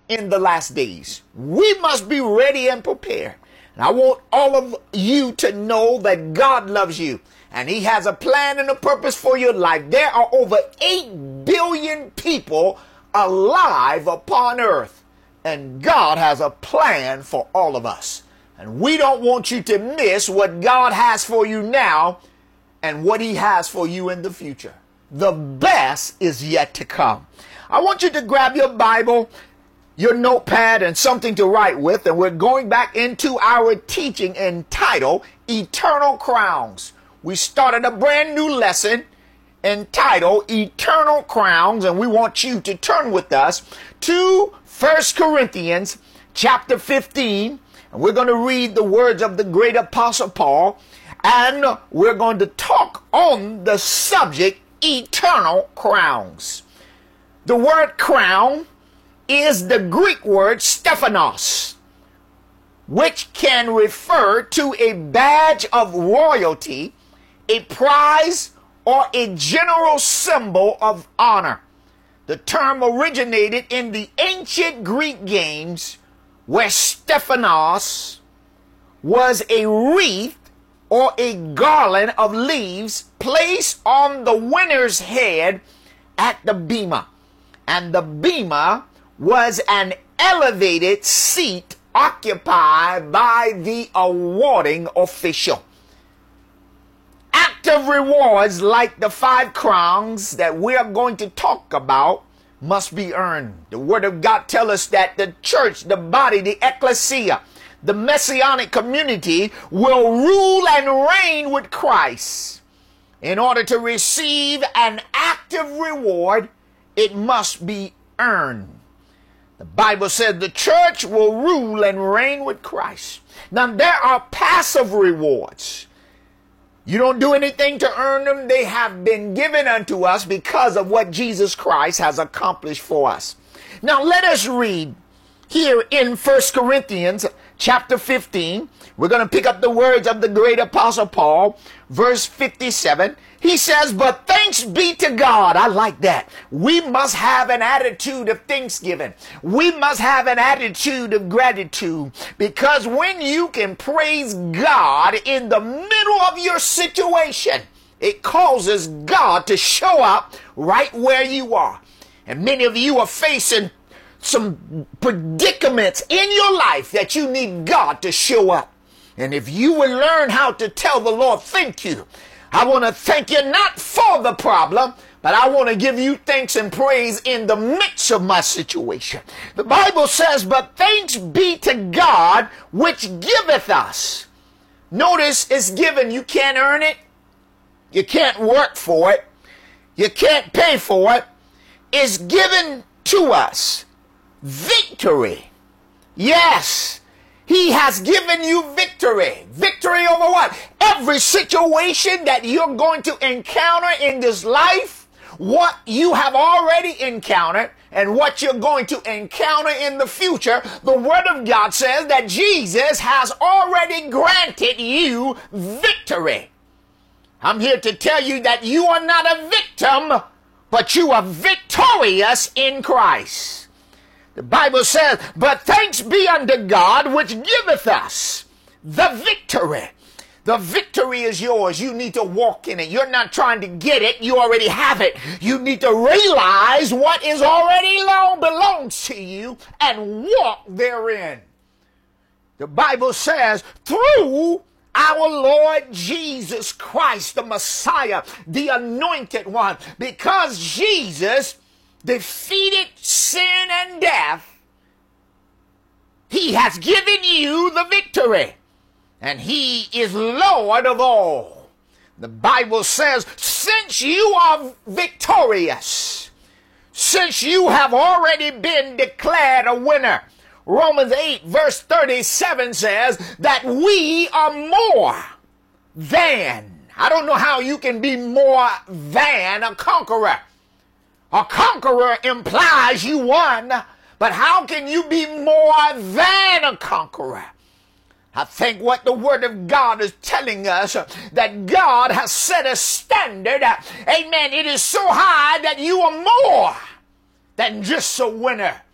in the last days. We must be ready and prepared. And I want all of you to know that God loves you and he has a plan and a purpose for your life. There are over 8 billion people alive upon earth, and God has a plan for all of us. And we don't want you to miss what God has for you now and what he has for you in the future. The best is yet to come. I want you to grab your Bible, your notepad, and something to write with, and we're going back into our teaching entitled Eternal Crowns. We started a brand new lesson entitled Eternal Crowns, and we want you to turn with us to 1 Corinthians chapter 15, and we're going to read the words of the great Apostle Paul, and we're going to talk on the subject eternal crowns. The word crown is the Greek word Stephanos, which can refer to a badge of royalty, a prize, or a general symbol of honor. The term originated in the ancient Greek games, where Stephanos was a wreath or a garland of leaves placed on the winner's head at the bema. And the bema was an elevated seat occupied by the awarding official. Active rewards like the 5 crowns that we are going to talk about must be earned. The Word of God tells us that the church, the body, the ecclesia, the messianic community will rule and reign with Christ. In order to receive an active reward, it must be earned. The Bible says the church will rule and reign with Christ. Now, there are passive rewards. You don't do anything to earn them. They have been given unto us because of what Jesus Christ has accomplished for us. Now, let us read here in 1 Corinthians chapter 15. We're going to pick up the words of the great Apostle Paul, verse 57. He says, but thanks be to God. I like that. We must have an attitude of thanksgiving. We must have an attitude of gratitude, because when you can praise God in the middle of your situation, it causes God to show up right where you are. And many of you are facing some predicaments in your life that you need God to show up. And if you will learn how to tell the Lord, thank you. I want to thank you not for the problem, but I want to give you thanks and praise in the midst of my situation. The Bible says, but thanks be to God which giveth us. Notice it's given. You can't earn it. You can't work for it. You can't pay for it. It's given to us. Victory. Yes. He has given you victory. Victory over what? Every situation that you're going to encounter in this life, what you have already encountered and what you're going to encounter in the future, the Word of God says that Jesus has already granted you victory. I'm here to tell you that you are not a victim, but you are victorious in Christ. The Bible says, but thanks be unto God which giveth us the victory. The victory is yours. You need to walk in it. You're not trying to get it. You already have it. You need to realize what is already long belongs to you and walk therein. The Bible says, through our Lord Jesus Christ, the Messiah, the Anointed One, because Jesus defeated sin and death, he has given you the victory, and he is Lord of all. The Bible says, since you are victorious, since you have already been declared a winner, Romans 8 verse 37 says that we are more than. I don't know how you can be more than a conqueror. A conqueror implies you won, but how can you be more than a conqueror? I think what the Word of God is telling us, that God has set a standard, amen, it is so high that you are more than just a winner.